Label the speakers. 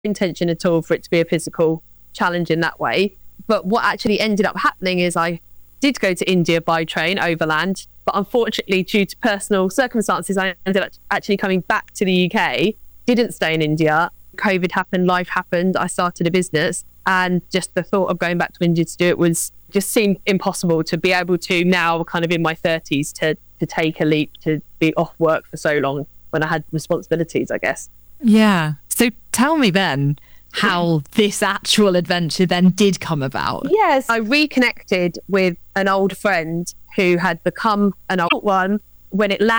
Speaker 1: intention at all for it to be a physical challenge in that way. But what actually ended up happening is I did go to India by train overland, but unfortunately, due to personal circumstances, I ended up actually coming back to the UK, didn't stay in India. COVID happened, life happened, I started a business, and just the thought of going back to India to do it was just seemed impossible to be able to now, kind of in my 30s, to take a leap, to be off work for so long when I had responsibilities, I guess.
Speaker 2: Yeah. So tell me then how this actual adventure then did come about.
Speaker 1: Yes, I reconnected with an old friend who had become an old one when it landed.